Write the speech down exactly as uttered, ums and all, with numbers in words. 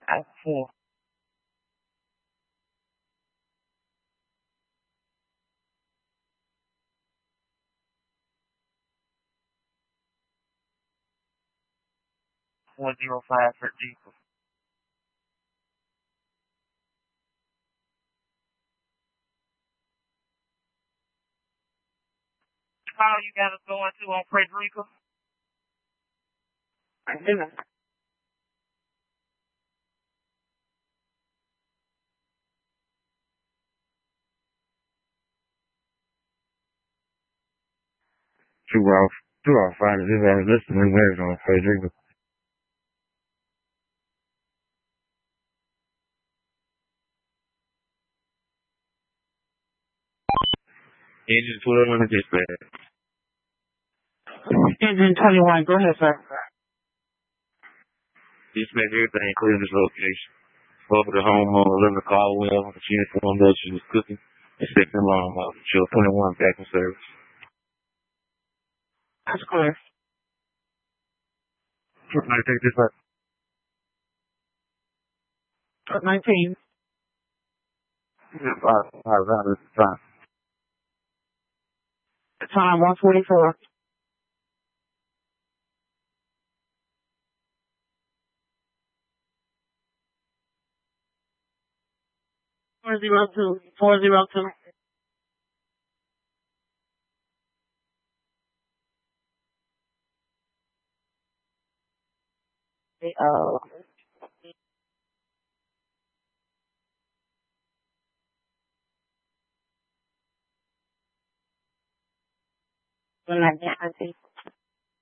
At four. Four zero five for Jeep. How you got us going to on Frederica? I didn't. Two off, two off Friday. This I was listening to on Frederica. Engine twenty-one to dispatch. Engine twenty-one, go ahead, sir. Dispatch everything, including this location. Spoke to the homeowner, living the car well, she informed us she was cooking and sticking along while she was twenty-one back in service. That's clear. Truck nineteen, take this back. Truck nineteen. Yeah, five, five, five, five. Time one forty-four. Four zero two. Four zero two. Uh, when I get, I think.